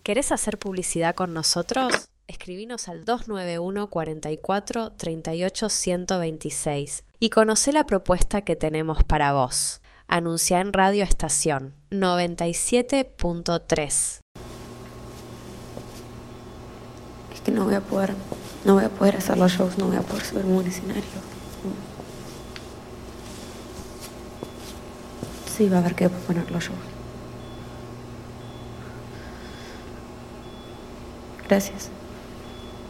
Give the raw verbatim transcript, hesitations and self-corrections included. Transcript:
¿Querés hacer publicidad con nosotros? Escribinos al dos nueve uno, cuarenta y cuatro, treinta y ocho, ciento veintiséis y conocé la propuesta que tenemos para vos. Anuncia en Radio Estación noventa y siete punto tres. Es que no voy a poder, no voy a poder hacer los shows, no voy a poder subirme a un escenario. Sí, va a haber que poner los shows. Gracias.